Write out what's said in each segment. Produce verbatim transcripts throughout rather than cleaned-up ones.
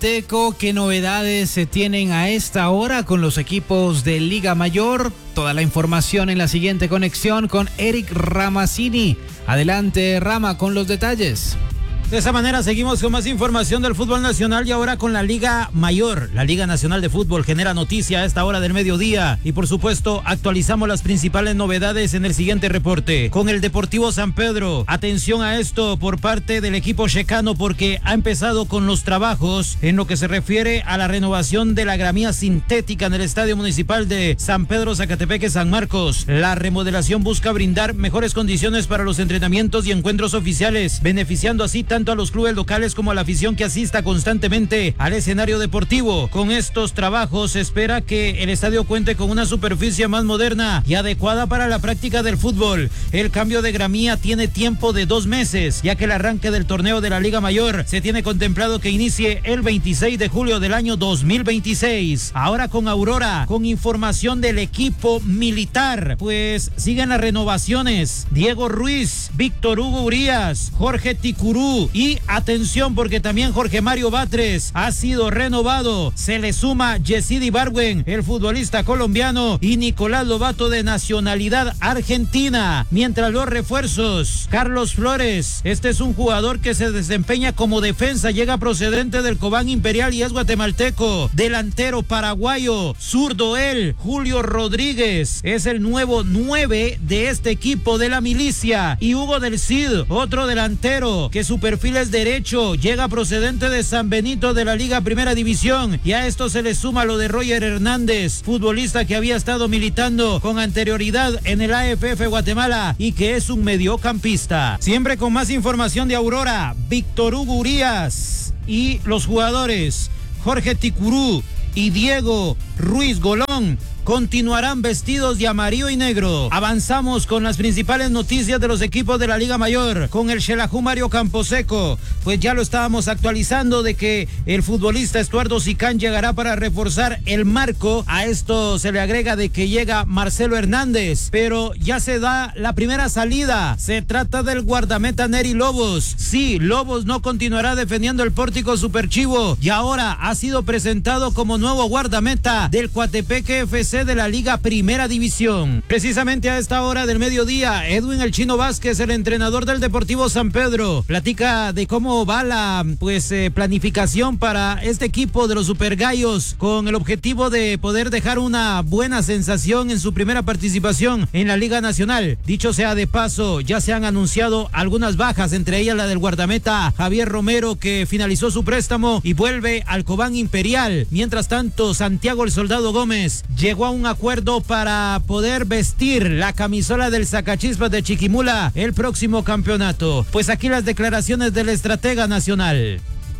guatemalteco, ¿qué novedades se tienen a esta hora con los equipos de Liga Mayor? Toda la información en la siguiente conexión con Eric Ramazzini. Adelante, Rama, con los detalles. De esa manera seguimos con más información del fútbol nacional y ahora con la Liga Mayor. La Liga Nacional de Fútbol genera noticia a esta hora del mediodía y por supuesto actualizamos las principales novedades en el siguiente reporte. Con el Deportivo San Pedro, atención a esto por parte del equipo checano porque ha empezado con los trabajos en lo que se refiere a la renovación de la gramía sintética en el Estadio Municipal de San Pedro Zacatepeque San Marcos. La remodelación busca brindar mejores condiciones para los entrenamientos y encuentros oficiales, beneficiando así tanto a los clubes locales como a la afición que asista constantemente al escenario deportivo. Con estos trabajos se espera que el estadio cuente con una superficie más moderna y adecuada para la práctica del fútbol. El cambio de gramía tiene tiempo de dos meses, ya que el arranque del torneo de la Liga Mayor se tiene contemplado que inicie el veintiséis de julio del año dos mil veintiséis. Ahora con Aurora, con información del equipo militar, pues siguen las renovaciones. Diego Ruiz, Víctor Hugo Urias, Jorge Ticurú, y atención porque también Jorge Mario Batres ha sido renovado. Se le suma Yesidi Barwen, el futbolista colombiano, y Nicolás Lobato de nacionalidad argentina. Mientras los refuerzos, Carlos Flores, este es un jugador que se desempeña como defensa, llega procedente del Cobán Imperial y es guatemalteco. Delantero paraguayo, zurdo él, Julio Rodríguez, es el nuevo nueve de este equipo de la milicia. Y Hugo del Cid, otro delantero que su perfil es derecho, llega procedente de San Benito de la Liga Primera División, y a esto se le suma lo de Roger Hernández, futbolista que había estado militando con anterioridad en el A F F Guatemala y que es un mediocampista. Siempre con más información de Aurora, Víctor Hugo Urias y los jugadores Jorge Ticurú y Diego Ruiz Golón continuarán vestidos de amarillo y negro. Avanzamos con las principales noticias de los equipos de la Liga Mayor. Con el Xelajú Mario Camposeco, pues ya lo estábamos actualizando de que el futbolista Estuardo Sicán llegará para reforzar el marco. A esto se le agrega de que llega Marcelo Hernández, pero ya se da la primera salida. Se trata del guardameta Neri Lobos. Sí, Lobos no continuará defendiendo el pórtico Superchivo y ahora ha sido presentado como nuevo guardameta del Coatepeque F C de la Liga Primera División. Precisamente a esta hora del mediodía, Edwin El Chino Vázquez, el entrenador del Deportivo San Pedro, platica de cómo va la pues eh, planificación para este equipo de los Supergallos con el objetivo de poder dejar una buena sensación en su primera participación en la Liga Nacional. Dicho sea de paso, ya se han anunciado algunas bajas, entre ellas la del guardameta Javier Romero, que finalizó su préstamo y vuelve al Cobán Imperial. Mientras tanto, Santiago el Soldado Gómez llegó a un acuerdo para poder vestir la camisola del Sacachispas de Chiquimula el próximo campeonato. Pues aquí las declaraciones del estratega nacional.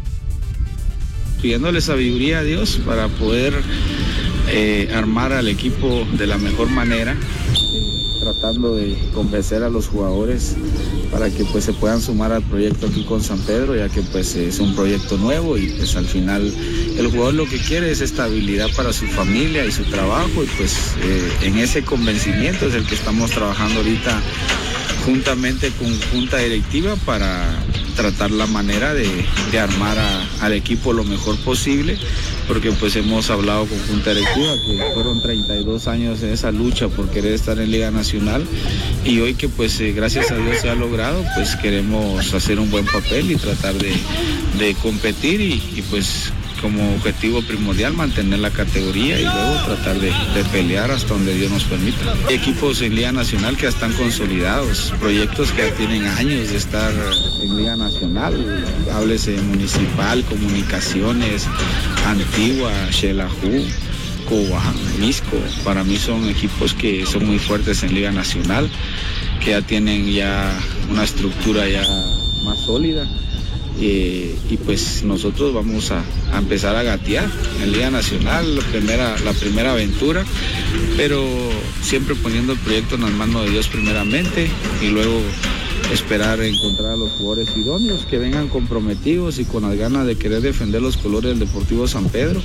Pidiéndole sabiduría a Dios para poder eh, armar al equipo de la mejor manera, eh, tratando de convencer a los jugadores para que pues se puedan sumar al proyecto aquí con San Pedro, ya que pues es un proyecto nuevo y pues al final el jugador lo que quiere es estabilidad para su familia y su trabajo, y pues eh, en ese convencimiento es el que estamos trabajando ahorita juntamente con junta directiva para tratar la manera de, de armar a, al equipo lo mejor posible, porque pues hemos hablado con junta directiva que fueron treinta y dos años en esa lucha por querer estar en Liga Nacional, y hoy que pues eh, gracias a Dios se ha logrado, pues queremos hacer un buen papel y tratar de, de competir y, y pues como objetivo primordial mantener la categoría y luego tratar de, de pelear hasta donde Dios nos permita. Hay equipos en Liga Nacional que ya están consolidados, proyectos que ya tienen años de estar en Liga Nacional, háblese Municipal, Comunicaciones, Antigua, Xelajú, Cobán, Misco. Para mí son equipos que son muy fuertes en Liga Nacional, que ya tienen ya una estructura ya más sólida. Eh, y pues nosotros vamos a, a empezar a gatear en Liga Nacional, la primera, la primera aventura, pero siempre poniendo el proyecto en las manos de Dios primeramente y luego esperar encontrar a los jugadores idóneos que vengan comprometidos y con las ganas de querer defender los colores del Deportivo San Pedro,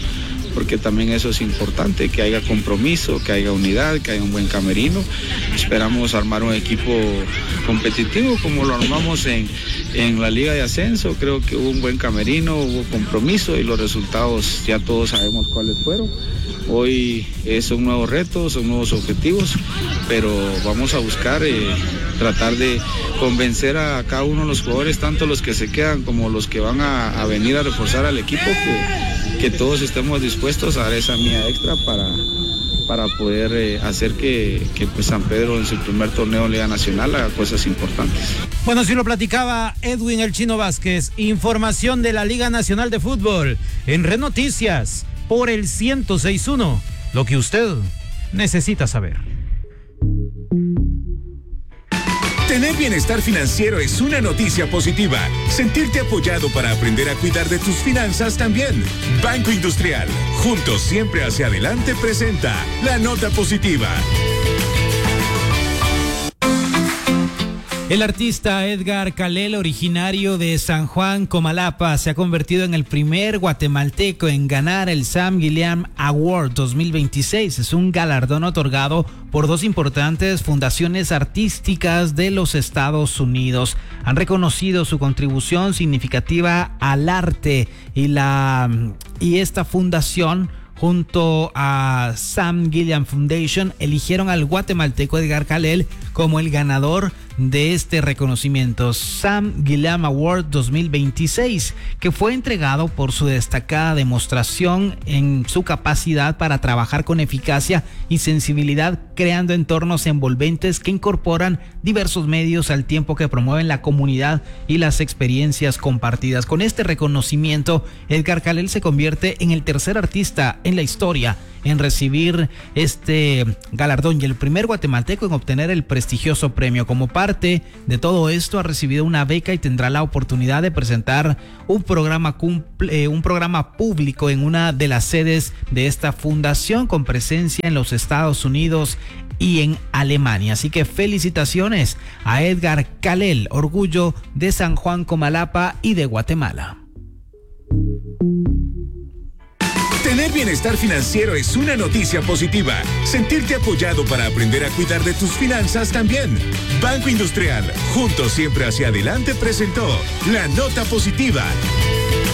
porque también eso es importante, que haya compromiso, que haya unidad, que haya un buen camerino. Esperamos armar un equipo competitivo como lo armamos en, en la Liga de Ascenso. Creo que hubo un buen camerino, hubo compromiso y los resultados ya todos sabemos cuáles fueron. Hoy eh, son nuevos retos, son nuevos objetivos, pero vamos a buscar eh, tratar de convencer a cada uno de los jugadores, tanto los que se quedan como los que van a, a venir a reforzar al equipo, que, que todos estemos dispuestos a dar esa milla extra para, para poder eh, hacer que, que pues San Pedro en su primer torneo en Liga Nacional haga cosas importantes. Bueno, si lo platicaba Edwin El Chino Vázquez, información de la Liga Nacional de Fútbol en Red Noticias por el ciento seis punto uno, lo que usted necesita saber. Tener bienestar financiero es una noticia positiva. Sentirte apoyado para aprender a cuidar de tus finanzas también. Banco Industrial, juntos siempre hacia adelante, presenta la nota positiva. El artista Edgar Calel, originario de San Juan, Comalapa, se ha convertido en el primer guatemalteco en ganar el Sam Gilliam Award dos mil veintiséis. Es un galardón otorgado por dos importantes fundaciones artísticas de los Estados Unidos. Han reconocido su contribución significativa al arte y la y esta fundación, junto a Sam Gilliam Foundation, eligieron al guatemalteco Edgar Calel como el ganador de este reconocimiento, Sam Gilliam Award dos mil veintiséis, que fue entregado por su destacada demostración en su capacidad para trabajar con eficacia y sensibilidad, creando entornos envolventes que incorporan diversos medios al tiempo que promueven la comunidad y las experiencias compartidas. Con este reconocimiento, Edgar Calel se convierte en el tercer artista en la historia en recibir este galardón y el primer guatemalteco en obtener el prestigioso premio. Como parte de todo esto, ha recibido una beca y tendrá la oportunidad de presentar un programa cumple, eh, un programa público en una de las sedes de esta fundación, con presencia en los Estados Unidos y en Alemania. Así que felicitaciones a Edgar Calel, orgullo de San Juan, Comalapa y de Guatemala. Tener bienestar financiero es una noticia positiva. Sentirte apoyado para aprender a cuidar de tus finanzas también. Banco Industrial, juntos siempre hacia adelante, presentó la nota positiva.